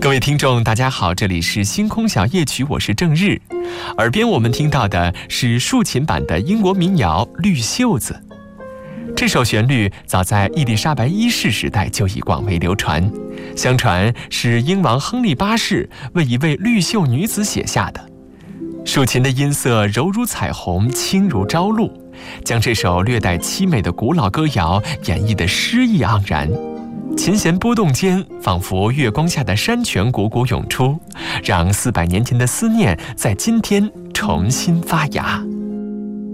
各位听众大家好，这里是星空小夜曲，我是郑日。耳边我们听到的是竖琴版的英国民谣《绿袖子》。这首旋律早在伊丽莎白一世时代就已广为流传，相传是英王亨利八世为一位绿袖女子写下的。竖琴的音色柔如彩虹，轻如朝露，将这首略带凄美的古老歌谣演绎得诗意盎然。琴弦波动间，仿佛月光下的山泉汩汩涌出，让400年前的思念在今天重新发芽。